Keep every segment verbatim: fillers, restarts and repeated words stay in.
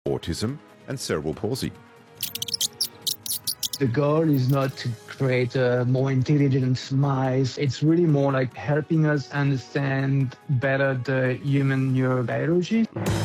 autism and cerebral palsy. The goal is not to create a more intelligent mice. It's really more like helping us understand better the human neurobiology.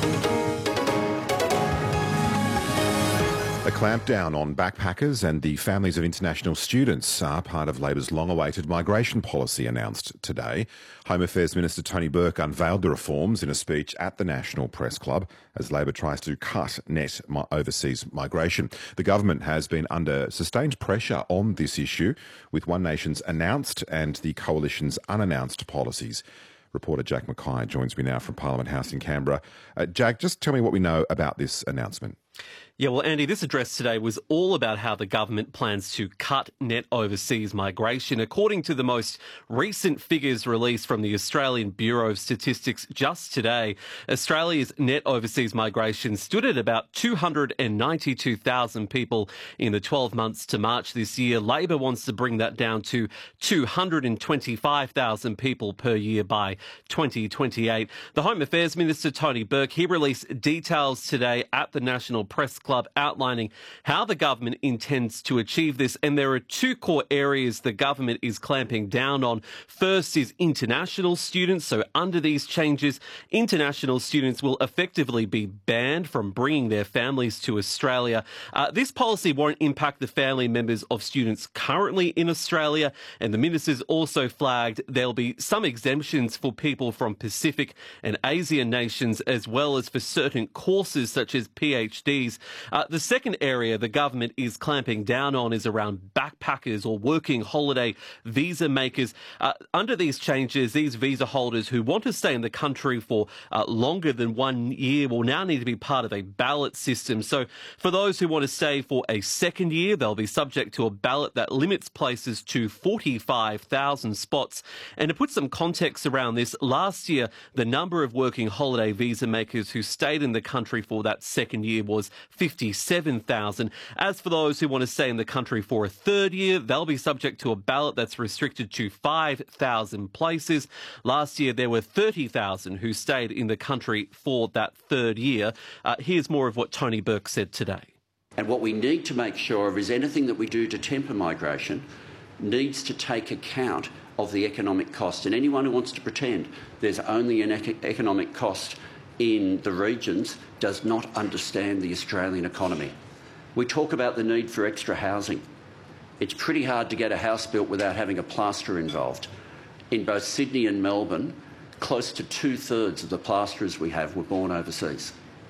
A clampdown on backpackers and the families of international students are part of Labor's long-awaited migration policy announced today. Home Affairs Minister Tony Burke unveiled the reforms in a speech at the National Press Club as Labor tries to cut net overseas migration. The government has been under sustained pressure on this issue, with One Nation's announced and the Coalition's unannounced policies. Reporter Jack Mackay joins me now from Parliament House in Canberra. Uh, Jack, just tell me what we know about this announcement. Yeah, well, Andy, this address today was all about how the government plans to cut net overseas migration. According to the most recent figures released from the Australian Bureau of Statistics just today, Australia's net overseas migration stood at about two hundred ninety-two thousand people in the twelve months to March this year. Labor wants to bring that down to two hundred twenty-five thousand people per year by twenty twenty-eight. The Home Affairs Minister, Tony Burke, he released details today at the National Press Club outlining how the government intends to achieve this. And there are two core areas the government is clamping down on. First is international students. So under these changes, international students will effectively be banned from bringing their families to Australia. Uh, this policy won't impact the family members of students currently in Australia. And the ministers also flagged there'll be some exemptions for people from Pacific and Asian nations, as well as for certain courses such as PhDs. Uh, the second area the government is clamping down on is around backpackers or working holiday visa makers. Uh, under these changes, these visa holders who want to stay in the country for uh, longer than one year will now need to be part of a ballot system. So for those who want to stay for a second year, they'll be subject to a ballot that limits places to forty-five thousand spots. And to put some context around this, last year, the number of working holiday visa makers who stayed in the country for that second year was fifty-seven thousand. As for those who want to stay in the country for a third year, they'll be subject to a ballot that's restricted to five thousand places. Last year, there were thirty thousand who stayed in the country for that third year. Uh, here's more of what Tony Burke said today. And what we need to make sure of is anything that we do to temper migration needs to take account of the economic cost. And anyone who wants to pretend there's only an ec- economic cost in the regions does not understand the Australian economy. We talk about the need for extra housing. It's pretty hard to get a house built without having a plasterer involved. In both Sydney and Melbourne, close to two-thirds of the plasterers we have were born overseas.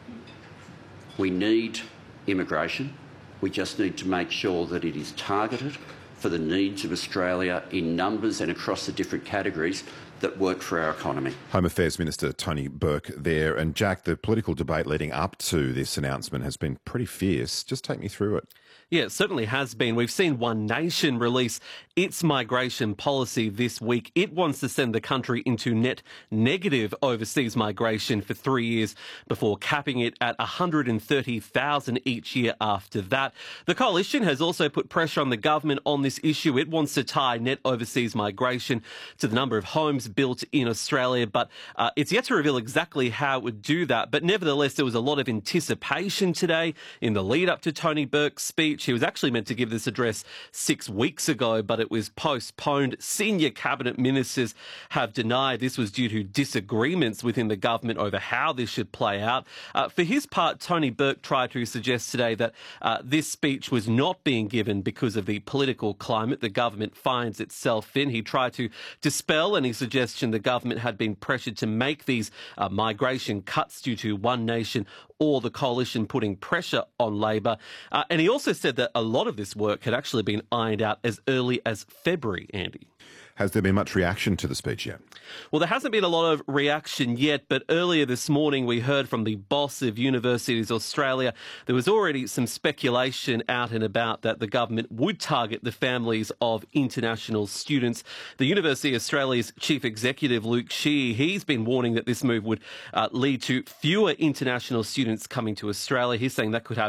We need immigration. We just need to make sure that it is targeted for the needs of Australia in numbers and across the different categories that work for our economy. Home Affairs Minister Tony Burke there. And Jack, the political debate leading up to this announcement has been pretty fierce. Just take me through it. Yeah, it certainly has been. We've seen One Nation release its migration policy this week. It wants to send the country into net negative overseas migration for three years before capping it at one hundred thirty thousand each year after that. The Coalition has also put pressure on the government on this issue. It wants to tie net overseas migration to the number of homes built in Australia, but uh, it's yet to reveal exactly how it would do that. But nevertheless, there was a lot of anticipation today in the lead up to Tony Burke's speech. He was actually meant to give this address six weeks ago, but it was postponed. Senior cabinet ministers have denied this was due to disagreements within the government over how this should play out. Uh, for his part, Tony Burke tried to suggest today that uh, this speech was not being given because of the political climate the government finds itself in. He tried to dispel any suggestion the government had been pressured to make these uh, migration cuts due to One Nation or the Coalition putting pressure on Labor. Uh, and he also said that a lot of this work had actually been ironed out as early as February, Andy. Has there been much reaction to the speech yet? Well, there hasn't been a lot of reaction yet, but earlier this morning we heard from the boss of Universities Australia there was already some speculation out and about that the government would target the families of international students. The University of Australia's Chief Executive, Luke Sheehy, he's been warning that this move would uh, lead to fewer international students coming to Australia. He's saying that could have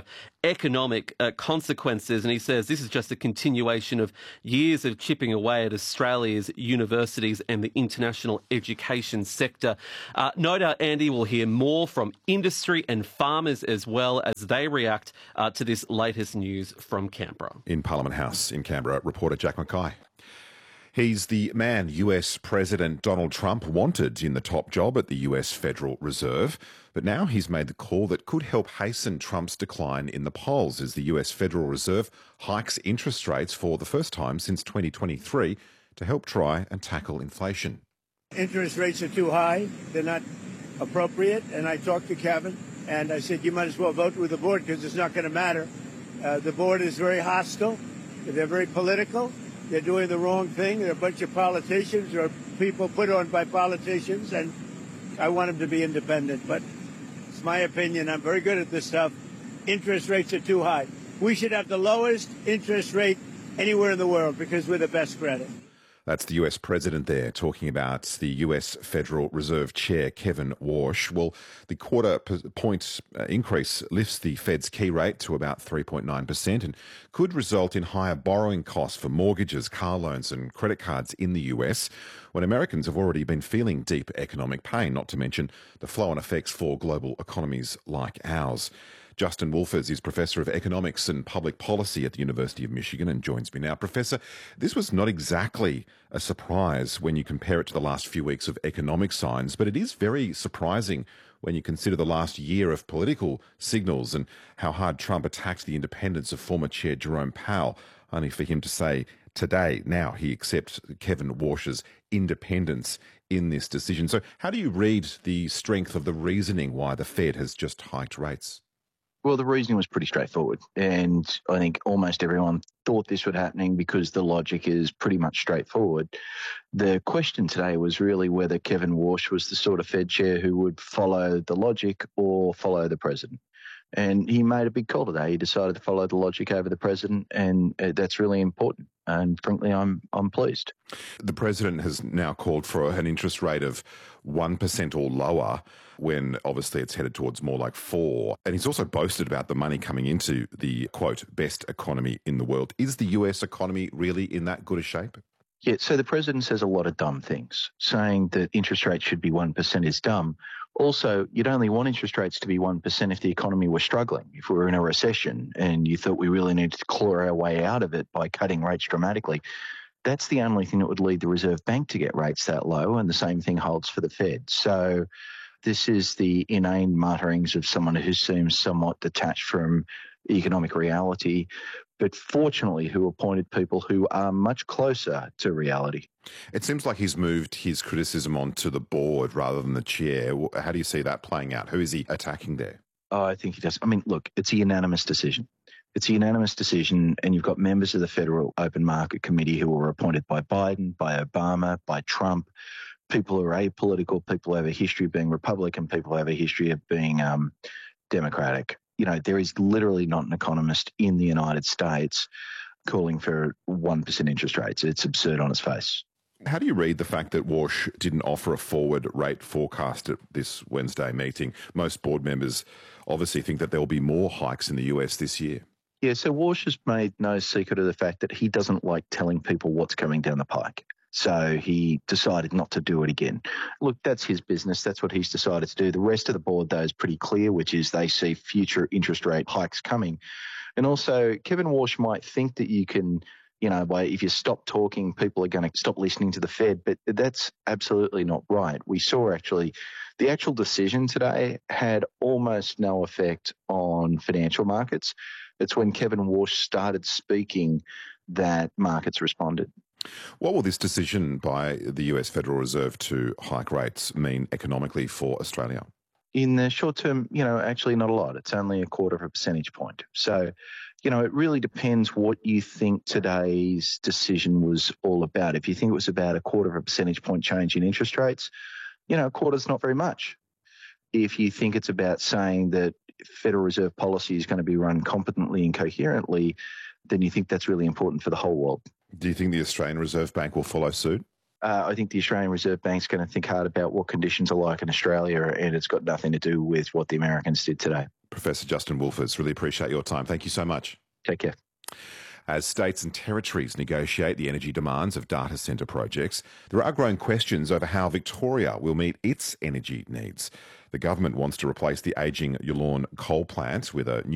economic uh, consequences. And he says this is just a continuation of years of chipping away at Australia's universities and the international education sector. Uh, no doubt, Andy, will hear more from industry and farmers as well as they react uh, to this latest news from Canberra. In Parliament House in Canberra, reporter Jack Mackay. He's the man U S President Donald Trump wanted in the top job at the U S Federal Reserve. But now he's made the call that could help hasten Trump's decline in the polls as the U S Federal Reserve hikes interest rates for the first time since twenty twenty-three to help try and tackle inflation. Interest rates are too high. They're not appropriate. And I talked to Kevin and I said, you might as well vote with the board because it's not going to matter. Uh, the board is very hostile. They're very political. They're doing the wrong thing. They're a bunch of politicians or people put on by politicians, and I want them to be independent. But it's my opinion. I'm very good at this stuff. Interest rates are too high. We should have the lowest interest rate anywhere in the world because we're the best credit. That's the U S president there talking about the U S Federal Reserve Chair, Kevin Warsh. Well, the quarter point increase lifts the Fed's key rate to about three point nine percent and could result in higher borrowing costs for mortgages, car loans and credit cards in the U S, when Americans have already been feeling deep economic pain, not to mention the flow-on effects for global economies like ours. Justin Wolfers is Professor of Economics and Public Policy at the University of Michigan and joins me now. Professor, this was not exactly a surprise when you compare it to the last few weeks of economic signs, but it is very surprising when you consider the last year of political signals and how hard Trump attacked the independence of former Chair Jerome Powell, only for him to say today, now, he accepts Kevin Warsh's independence in this decision. So how do you read the strength of the reasoning why the Fed has just hiked rates? Well, the reasoning was pretty straightforward, and I think almost everyone thought this was happening because the logic is pretty much straightforward. The question today was really whether Kevin Warsh was the sort of Fed chair who would follow the logic or follow the president. And he made a big call today. He decided to follow the logic over the president, and that's really important. And frankly, I'm I'm pleased. The president has now called for an interest rate of one percent or lower, when obviously it's headed towards more like four. And he's also boasted about the money coming into the, quote, best economy in the world. Is the U S economy really in that good a shape? Yeah, so the president says a lot of dumb things. Saying that interest rates should be one percent is dumb. Also, you'd only want interest rates to be one percent if the economy were struggling, if we were in a recession and you thought we really needed to claw our way out of it by cutting rates dramatically. That's the only thing that would lead the Reserve Bank to get rates that low, and the same thing holds for the Fed. So this is the inane mutterings of someone who seems somewhat detached from economic reality, but fortunately who appointed people who are much closer to reality. It seems like he's moved his criticism onto the board rather than the chair. How do you see that playing out? Who is he attacking there? Oh, I think he does. I mean, look, it's a unanimous decision. It's a unanimous decision, and you've got members of the Federal Open Market Committee who were appointed by Biden, by Obama, by Trump, people who are apolitical, people who have a history of being Republican, people who have a history of being um, Democratic. You know, there is literally not an economist in the United States calling for one percent interest rates. It's absurd on its face. How do you read the fact that Warsh didn't offer a forward rate forecast at this Wednesday meeting? Most board members obviously think that there will be more hikes in the U S this year. Yeah, so Warsh has made no secret of the fact that he doesn't like telling people what's coming down the pike. So he decided not to do it again. Look, that's his business. That's what he's decided to do. The rest of the board, though, is pretty clear, which is they see future interest rate hikes coming. And also, Kevin Warsh might think that you can, you know, by if you stop talking, people are going to stop listening to the Fed. But that's absolutely not right. We saw actually the actual decision today had almost no effect on financial markets. It's when Kevin Warsh started speaking that markets responded. What will this decision by the U S Federal Reserve to hike rates mean economically for Australia? In the short term, you know, actually not a lot. It's only a quarter of a percentage point. So, you know, it really depends what you think today's decision was all about. If you think it was about a quarter of a percentage point change in interest rates, you know, a quarter's not very much. If you think it's about saying that Federal Reserve policy is going to be run competently and coherently, then you think that's really important for the whole world. Do you think the Australian Reserve Bank will follow suit? Uh, I think the Australian Reserve Bank's going to think hard about what conditions are like in Australia, and it's got nothing to do with what the Americans did today. Professor Justin Wolfers. Really appreciate your time. Thank you so much. Take care. As states and territories negotiate the energy demands of data centre projects, there are growing questions over how Victoria will meet its energy needs. The government wants to replace the ageing Yallourn coal plant with a new